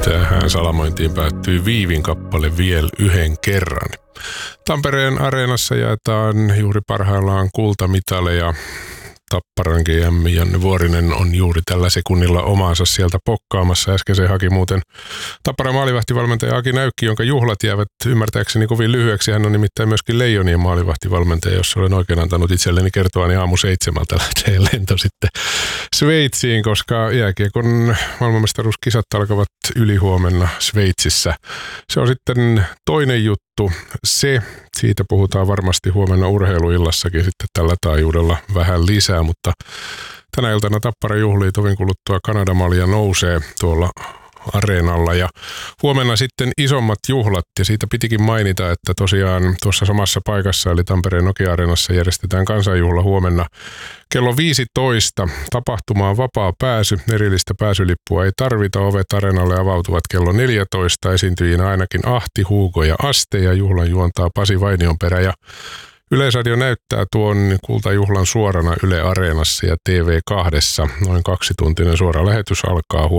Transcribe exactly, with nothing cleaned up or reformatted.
Tähän salamointiin päättyy Viivin kappale Viel yhden kerran. Tampereen areenassa jaetaan juuri parhaillaan kultamitaleja. Tapparan G M Janne Vuorinen on juuri tällä sekunnilla omaansa sieltä pokkaamassa. Äsken se haki muuten Tapparan maalivahtivalmentaja Aki Näykki, jonka juhlat jäävät ymmärtääkseni kovin lyhyeksi. Hän on nimittäin myöskin Leijonien maalivahtivalmentaja, jossa olen oikein antanut itselleni kertoa, niin aamu seitsemältä lähtee lento sitten Sveitsiin, koska jääkiekon maailmanmestaruuskisat alkavat ylihuomenna Sveitsissä. Se on sitten toinen juttu. Se, siitä puhutaan varmasti huomenna urheiluillassakin sitten tällä taajuudella vähän lisää, mutta tänä iltana Tappara juhlii tovin kuluttua Kanadamalia nousee tuolla areenalla ja huomenna sitten isommat juhlat ja siitä pitikin mainita, että tosiaan tuossa samassa paikassa eli Tampereen Nokia-areenassa järjestetään kansanjuhla huomenna kello viisitoista. Tapahtumaan vapaa pääsy, erillistä pääsylippua ei tarvita, ovet areenalle avautuvat kello neljätoista, esiintyjinä ainakin Ahti, Hugo ja Aste ja juhlan juontaa Pasi Vainionperä ja Yleisradio näyttää tuon kultajuhlan suorana Yle Areenassa ja T V kahdessa. Noin kaksituntinen suora lähetys alkaa huomenna.